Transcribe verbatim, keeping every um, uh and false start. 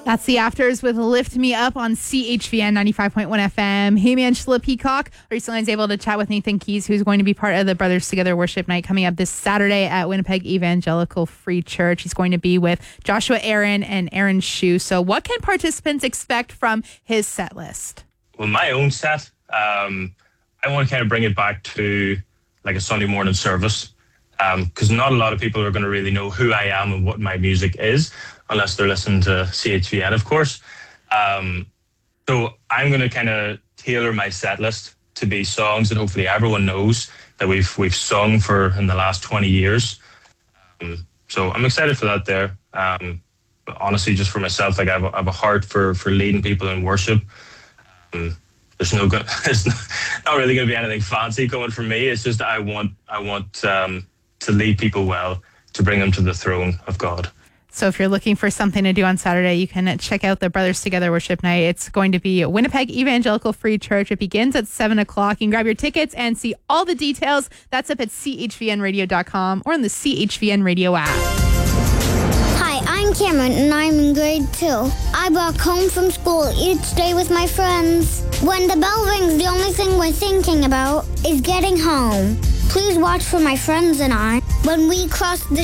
That's the Afters with Lift Me Up on C H V N ninety-five point one F M. Hey, man, Angela Peacock. Recently, I was able to chat with Nathan Keys, who's going to be part of the Brothers Together Worship Night coming up this Saturday at Winnipeg Evangelical Free Church. He's going to be with Joshua Aaron and Aaron Shue. So what can participants expect from his set list? Well, my own set, um, I want to kind of bring it back to like a Sunday morning service, because um, not a lot of people are going to really know who I am and what my music is, unless they're listening to C H V N, of course. Um, so I'm going to kind of tailor my set list to be songs that hopefully everyone knows that we've we've sung for in the last twenty years. Um, so I'm excited for that there. Um, but honestly, just for myself, like I have a, I have a heart for for leading people in worship. Um, there's no good, it's not really going to be anything fancy coming from me. It's just I want I want um, to lead people well, to bring them to the throne of God. So if you're looking for something to do on Saturday, you can check out the Brothers Together Worship Night. It's going to be Winnipeg Evangelical Free Church. It begins at seven o'clock. You can grab your tickets and see all the details. That's up at C H V N radio dot com or in the C H V N Radio app. Hi, I'm Cameron, and I'm in grade two. I walk home from school each day with my friends. When the bell rings, the only thing we're thinking about is getting home. Please watch for my friends and I when we cross the